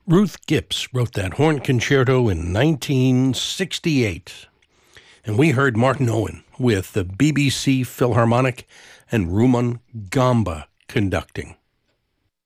Ruth Gips wrote that horn concerto in 1968. And we heard Martin Owen with the BBC Philharmonic and Ruman Gamba conducting.